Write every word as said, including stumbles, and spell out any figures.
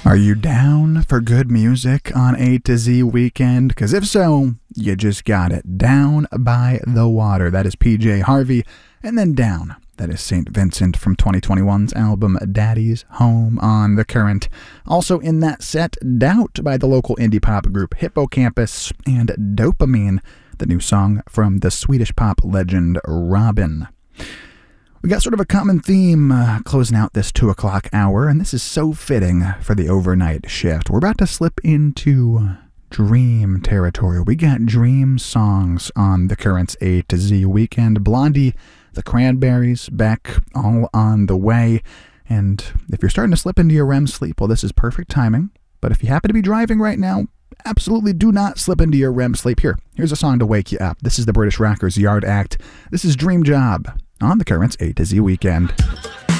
Are you down for good music on A to Z Weekend? Because if so, you just got it. Down by the Water. That is P J Harvey. And then Down. That is Saint Vincent from twenty twenty-one's album Daddy's Home on the Current. Also in that set, Doubt by the local indie pop group Hippocampus, and Dopamine, the new song from the Swedish pop legend Robin. We got sort of a common theme uh, closing out this two o'clock hour, and this is so fitting for the overnight shift. We're about to slip into dream territory. We got dream songs on the Current's A to Z Weekend. Blondie, the Cranberries, Beck, all on the way. And if you're starting to slip into your R E M sleep, well, this is perfect timing. But if you happen to be driving right now, absolutely do not slip into your R E M sleep. Here, here's a song to wake you up. This is the British Rockers' Yard Act. This is Dream Job on the Current's A to Z Weekend.